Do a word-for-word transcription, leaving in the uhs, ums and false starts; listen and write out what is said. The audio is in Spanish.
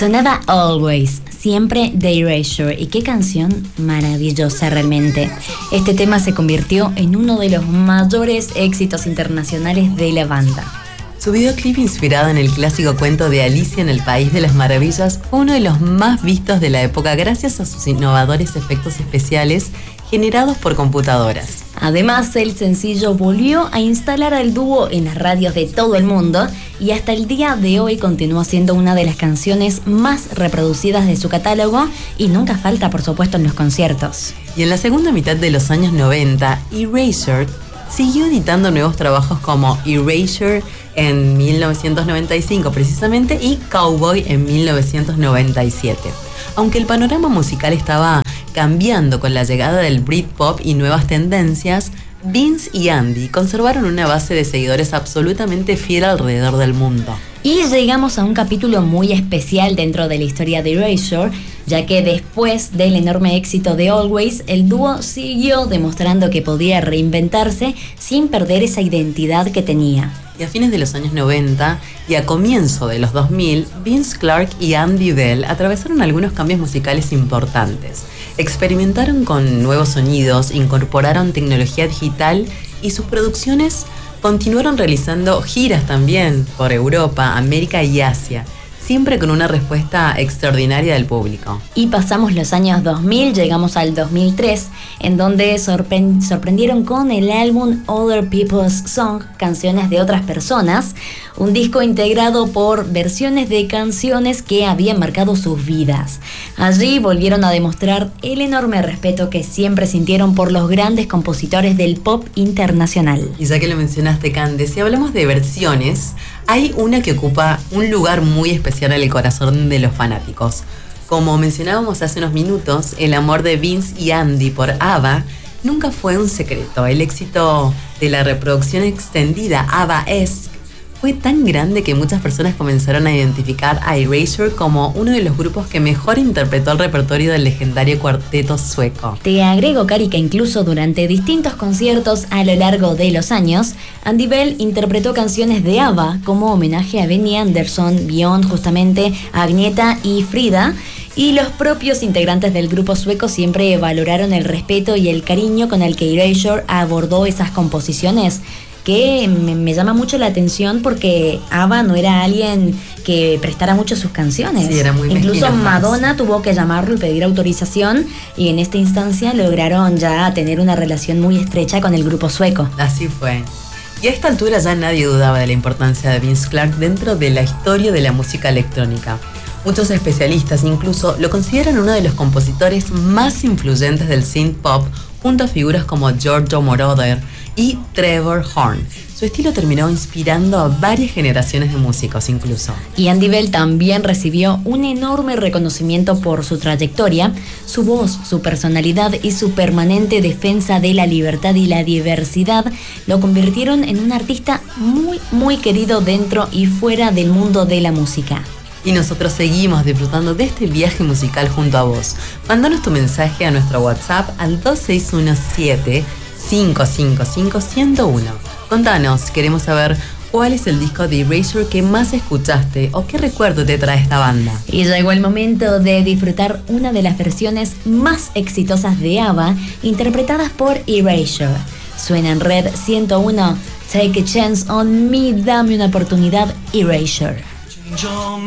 Sonaba Always, siempre de Erasure, y qué canción maravillosa realmente. Este tema se convirtió en uno de los mayores éxitos internacionales de la banda. Su videoclip, inspirado en el clásico cuento de Alicia en el País de las Maravillas, fue uno de los más vistos de la época gracias a sus innovadores efectos especiales generados por computadoras. Además, el sencillo volvió a instalar al dúo en las radios de todo el mundo y hasta el día de hoy continúa siendo una de las canciones más reproducidas de su catálogo y nunca falta, por supuesto, en los conciertos. Y en la segunda mitad de los años noventa, Erasure siguió editando nuevos trabajos como Erasure en mil novecientos noventa y cinco precisamente y Cowboy en mil novecientos noventa y siete. Aunque el panorama musical estaba cambiando con la llegada del Britpop y nuevas tendencias, Vince y Andy conservaron una base de seguidores absolutamente fiel alrededor del mundo. Y llegamos a un capítulo muy especial dentro de la historia de Erasure, ya que después del enorme éxito de Always, el dúo siguió demostrando que podía reinventarse sin perder esa identidad que tenía. Y a fines de los años noventa y a comienzo de los dos mil, Vince Clarke y Andy Bell atravesaron algunos cambios musicales importantes. Experimentaron con nuevos sonidos, incorporaron tecnología digital y sus producciones continuaron realizando giras también por Europa, América y Asia, siempre con una respuesta extraordinaria del público. Y pasamos los años dos mil, llegamos al dos mil tres, en donde sorpre- sorprendieron con el álbum Other People's Song, canciones de otras personas, un disco integrado por versiones de canciones que habían marcado sus vidas. Allí volvieron a demostrar el enorme respeto que siempre sintieron por los grandes compositores del pop internacional. Y ya que lo mencionaste, Cande, si hablamos de versiones, hay una que ocupa un lugar muy especial en el corazón de los fanáticos. Como mencionábamos hace unos minutos, el amor de Vince y Andy por ABBA nunca fue un secreto. El éxito de la reproducción extendida ABBA-esque fue tan grande que muchas personas comenzaron a identificar a Erasure como uno de los grupos que mejor interpretó el repertorio del legendario cuarteto sueco. Te agrego, Cari, que incluso durante distintos conciertos a lo largo de los años, Andy Bell interpretó canciones de ABBA como homenaje a Benny Andersson, Björn, justamente, Agneta y Frida. Y los propios integrantes del grupo sueco siempre valoraron el respeto y el cariño con el que Erasure abordó esas composiciones, que me, me llama mucho la atención porque ABBA no era alguien que prestara mucho sus canciones. Sí, era muy Incluso mezquino, Madonna más. tuvo que llamarlo y pedir autorización, y en esta instancia lograron ya tener una relación muy estrecha con el grupo sueco. Así fue. Y a esta altura ya nadie dudaba de la importancia de Vince Clarke dentro de la historia de la música electrónica. Muchos especialistas incluso lo consideran uno de los compositores más influyentes del synth pop, junto a figuras como Giorgio Moroder y Trevor Horn. Su estilo terminó inspirando a varias generaciones de músicos incluso. Y Andy Bell también recibió un enorme reconocimiento por su trayectoria, su voz, su personalidad y su permanente defensa de la libertad y la diversidad lo convirtieron en un artista muy, muy querido dentro y fuera del mundo de la música. Y nosotros seguimos disfrutando de este viaje musical junto a vos. Mándanos tu mensaje a nuestro WhatsApp al dos seis uno siete, cinco cinco cinco, uno cero uno. Contanos, queremos saber cuál es el disco de Erasure que más escuchaste o qué recuerdo te trae esta banda. Y llegó el momento de disfrutar una de las versiones más exitosas de ABBA, interpretadas por Erasure. Suena en Red ciento uno, Take a Chance on Me, dame una oportunidad, Erasure.